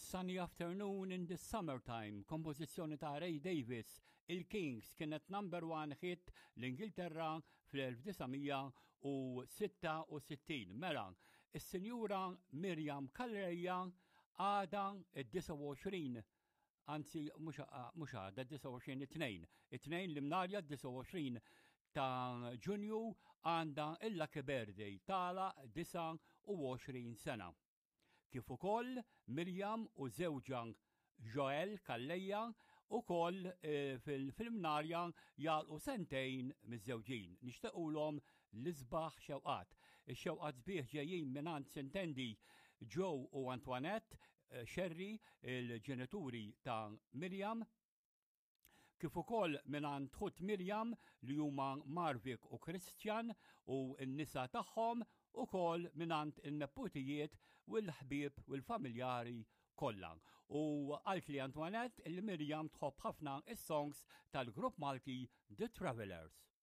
Sunny Afternoon in the Summertime, kompożizzjoni ta' Ray Davis, il-Kings kienet number one hit l-Ingilterra fl-1966. Mela, is-Sinjura Miriam Calleja għada id-29, anzi mhux għada id-29 it-tnejn l-imnarja d-29 ta' Ġunju għandha il-Lucky Birthday tala 29 sena. Kif ukoll Miriam u żewġa Joel Calleja ukoll fil-filmnarja jagħlqu sentejn miż-żewġin. Nixtiequlhom l-isbaħ xewqat. Ix-xewqat sbieħ ġejjin mingħand Sintendi Joe u Antoinette Sherry, il-ġenituri ta' Miriam, kif ukoll mingħand ħut Miriam li huma Marvik u Christian u n-nisa tagħhom ukoll mingħand in-nepputijiet u l-ħbieb u l-familjari kollha. U għalt li Antoinette il-Miriam tħobb ħafna is-songs tal-grupp Malti The Travelers.